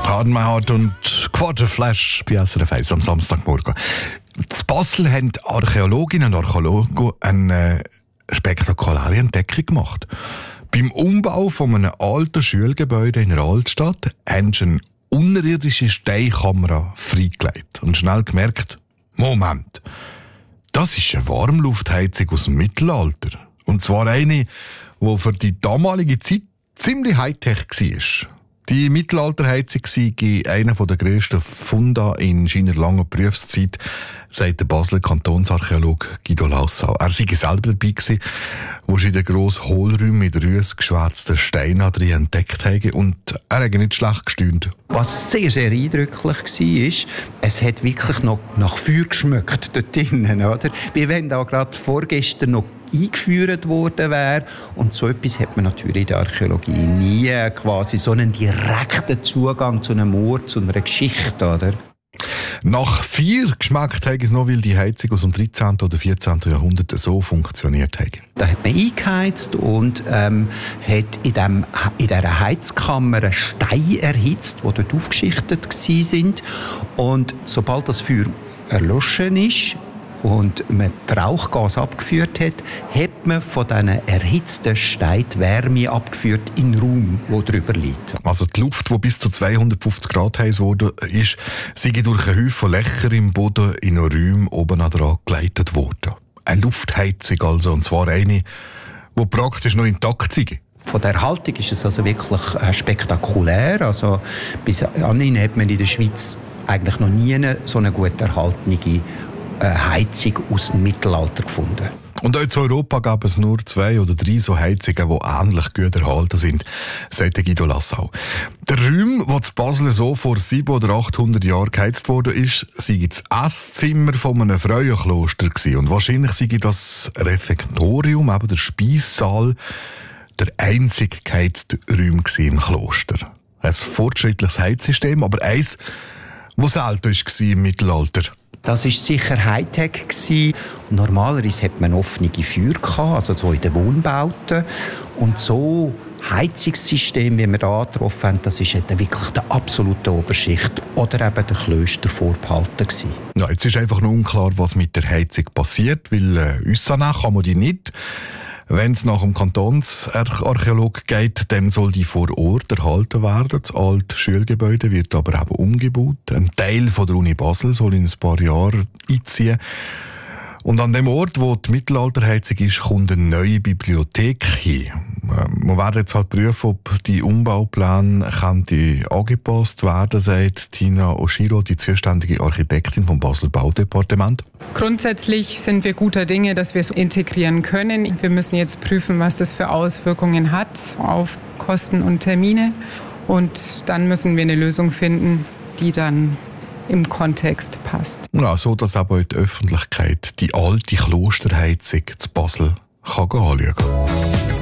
Hardenmeier und Quadraflash bei SRF 1 am Samstagmorgen. In Basel haben Archäologinnen und Archäologen eine spektakuläre Entdeckung gemacht. Beim Umbau von einem alten Schulgebäude in der Altstadt haben sie eine unterirdische Steinkamera freigelegt und schnell gemerkt, Moment, das ist eine Warmluftheizung aus dem Mittelalter. Und zwar eine, die für die damalige Zeit ziemlich Hightech war. Die Mittelalterheizung sei einer der grössten Funde in seiner langen Berufszeit, sagt der Basler Kantonsarchäologe Guido Lassau. Er sei selber dabei gewesen, wo sie den grossen Hohlräumen mit rüssgeschwärzten Steinen drin entdeckt haben, und er hat nicht schlecht gestaunt. Was sehr, sehr eindrücklich war, es hat wirklich noch nach Feuer geschmeckt dort drinnen, oder? Wie wenn da gerade vorgestern noch eingeführt worden wäre. Und so etwas hat man natürlich in der Archäologie nie, quasi so einen direkten Zugang zu einem Ort, zu einer Geschichte, oder? Nach Feuer geschmeckt hat es noch, weil die Heizung aus dem 13. oder 14. Jahrhundert so funktioniert hat. Da hat man eingeheizt und hat in dieser Heizkammer Steine erhitzt, die dort aufgeschichtet waren. Und sobald das Feuer erloschen ist und man die Rauchgas abgeführt hat, hat man von diesen erhitzten Steinen die Wärme abgeführt in den Raum, der drüber liegt. Also die Luft, die bis zu 250 Grad heiß wurde, sei durch einen Haufen Löcher im Boden in einen Räumen oben dran geleitet worden. Eine Luftheizung also, und zwar eine, die praktisch noch intakt ist. Von der Erhaltung ist es also wirklich spektakulär. Also bis anhin hat man in der Schweiz eigentlich noch nie so eine gut erhaltene Heizung aus dem Mittelalter gefunden. Und auch in Europa gab es nur 2 oder 3 so Heizungen, die ähnlich gut erhalten sind, sagt Guido Lassau. Der Raum, der zu Basel so vor 700 oder 800 Jahren geheizt wurde, sei das Esszimmer von einem Frauenkloster gewesen. Und wahrscheinlich sei das Refektorium, eben der Speissaal, der einzige geheizte Raum im Kloster. Ein fortschrittliches Heizsystem, aber eins, das selten war im Mittelalter. Das war sicher Hightech. Normalerweise hat man offene Feuer gehabt, also so in den Wohnbauten. Und so Heizungssystem, wie wir da getroffen haben, das ist wirklich der absolute Oberschicht oder eben der Klöster vorbehalten gewesen. Ja, jetzt ist einfach noch unklar, was mit der Heizung passiert, weil äussern kann man die nicht. Wenn es nach dem Kantonsarchäolog geht, dann soll die vor Ort erhalten werden. Das alte Schulgebäude wird aber eben umgebaut. Ein Teil von der Uni Basel soll in ein paar Jahren einziehen. Und an dem Ort, wo die Mittelalterheizung ist, kommt eine neue Bibliothek hin. Wir werden jetzt halt prüfen, ob die Umbaupläne angepasst werden, sagt Tina Oshiro, die zuständige Architektin vom Basel Baudepartement. Grundsätzlich sind wir guter Dinge, dass wir es integrieren können. Wir müssen jetzt prüfen, was das für Auswirkungen hat auf Kosten und Termine. Und dann müssen wir eine Lösung finden, die dann im Kontext passt. Ja, so dass aber die Öffentlichkeit die alte Klosterheizung zu Basel kann anschauen kann.